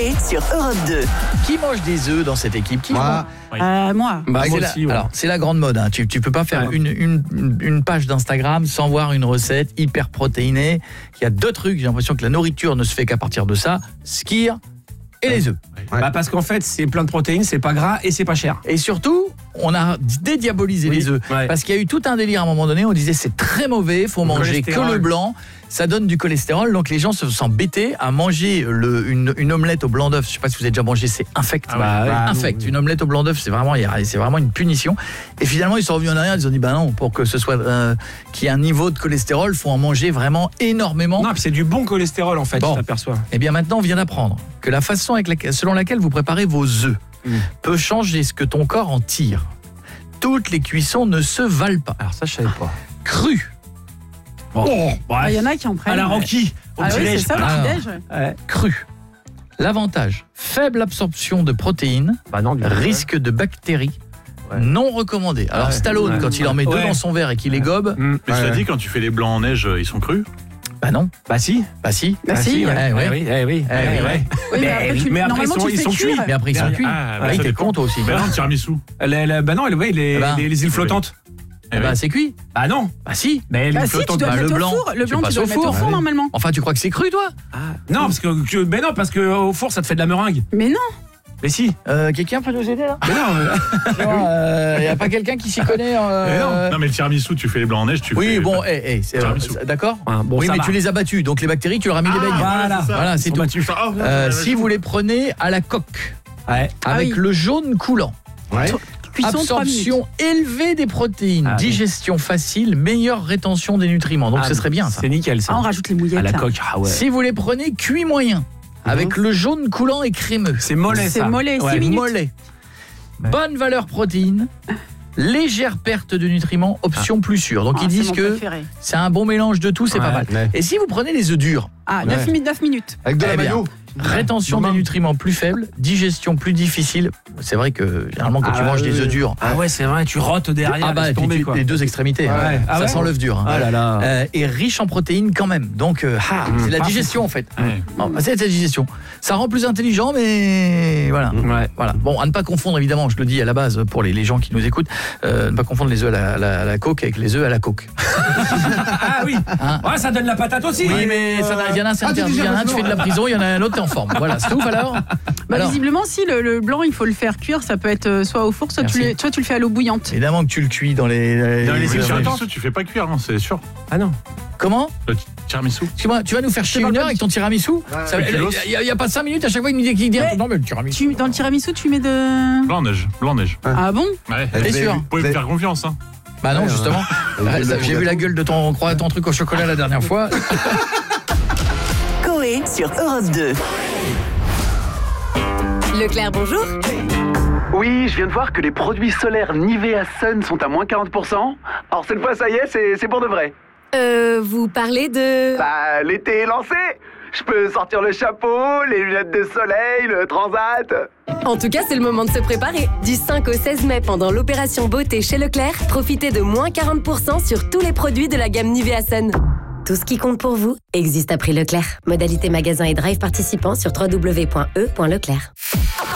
Coé sur Europe 2. Qui mange des œufs dans cette équipe? Moi. Moi. Moi C'est aussi, Alors, c'est la grande mode. Hein. Tu peux pas faire une page d'Instagram sans voir une recette hyper protéinée. Il y a 2 trucs. J'ai l'impression que la nourriture ne se fait qu'à partir de ça. Skyr et les œufs. Parce qu'en fait, c'est plein de protéines, c'est pas gras et c'est pas cher. Et surtout, on a dédiabolisé les œufs. Parce qu'il y a eu tout un délire à un moment donné. On disait c'est très mauvais, il faut manger que le blanc. Ça donne du cholestérol, donc les gens se sont bêtés à manger une omelette au blanc d'œuf. Je sais pas si vous avez déjà mangé, c'est infect. Infect. Une omelette au blanc d'œuf, c'est vraiment une punition. Et finalement, ils sont revenus en arrière, ils ont dit non, pour que ce soit qu'il y ait un niveau de cholestérol, il faut en manger vraiment énormément. Non, puis c'est du bon cholestérol en fait, tu t'aperçois. Et bien maintenant, on vient d'apprendre que la façon selon laquelle vous préparez vos œufs peut changer ce que ton corps en tire. Toutes les cuissons ne se valent pas. Alors ça, je savais pas. Cru. Il y en a qui en prennent. À la Ranqui, au oui, petit-déj. c'est ça, le petit-déj. Cru. L'avantage, faible absorption de protéines, risque de bactéries, non recommandé. Alors Stallone, quand il en met 2 dans son verre et qu'il les gobe... Mais cela dit, quand tu fais les blancs en neige, ils sont crus? Bah non. Bah si. Bah si. Bah si. Oui, Mais après, mais après, ils sont cuits. Mais après, ils sont cuits. ça t'es dépend. con, toi aussi. Ben non, tiramisu. Bah non, les îles flottantes. C'est cuit. Ah non. Bah si. Mais Bah si, tu dois le mettre au four. Le blanc, tu dois le mettre au four normalement. Enfin, tu crois que c'est cru, toi? Non, parce que au four, ça te fait de la meringue. Mais non. Mais si. Quelqu'un peut nous aider là? Mais non. Y a pas quelqu'un qui s'y connaît? Non, mais le tiramisu, tu fais les blancs en neige, tu fais... Oui, bon, d'accord. Oui, mais tu les as battus, donc les bactéries, tu leur as mis les beignes. Voilà, c'est tout. Si vous les prenez à la coque, avec le jaune coulant, absorption élevée des protéines, digestion facile, meilleure rétention des nutriments. Donc ce serait bien ça. C'est nickel ça. On rajoute les mouillettes. À la coque. Si vous les prenez cuits moyen, avec le jaune coulant et crémeux. C'est mollet ça. C'est mollet, 6 minutes. Mollet. Bonne valeur protéine. Légère perte de nutriments, option plus sûre. Donc ils disent que c'est un bon mélange de tout, c'est pas mal. Et si vous prenez les œufs durs, 9 minutes. Avec de la mayo. Rétention des nutriments plus faible, digestion plus difficile. C'est vrai que généralement quand tu manges des œufs durs, c'est vrai, tu rotes derrière, les 2 extrémités. Ça sent l'œuf dur. Et riche en protéines quand même. Donc c'est la digestion en fait. C'est la digestion. Ça rend plus intelligent, mais voilà. Bon, à ne pas confondre évidemment, je le dis à la base pour les gens qui nous écoutent, ne pas confondre les œufs à la coque avec les œufs à la coque. Ah oui. Ça donne la patate aussi. Oui, mais il y en a un, c'est interdit. Il y en a un, tu fais de la prison, il y en a un autre, t'es en forme. Voilà, c'est tout alors. Visiblement, si le blanc, il faut le faire cuire, ça peut être soit au four, soit tu le fais à l'eau bouillante. Évidemment que tu le cuis dans les tiramisu, tu fais pas cuire, non, c'est sûr. Ah non. Comment? Le tiramisu. Excuse-moi, tu vas nous faire chier 1 heure avec ton tiramisu? Il y a pas 5 minutes à chaque fois il nous dit non mais le tiramisu. Dans le tiramisu, tu mets de Blanc en neige. Ah bon? Ouais. T'es sûr? Vous pouvez me faire confiance, hein. Bah non, justement. J'ai vu la gueule de ton truc au chocolat la dernière fois. Coé sur Europe 2. Leclerc, bonjour. Oui, je viens de voir que les produits solaires Nivea Sun sont à moins 40%. Alors cette fois, ça y est, c'est pour de vrai. Vous parlez de... Bah, l'été est lancé. Je peux sortir le chapeau, les lunettes de soleil, le transat. En tout cas, c'est le moment de se préparer. Du 5 au 16 mai, pendant l'opération beauté chez Leclerc, profitez de moins 40% sur tous les produits de la gamme Nivea Sun. Tout ce qui compte pour vous existe à prix Leclerc. Modalité magasin et drive participants sur www.e.leclerc.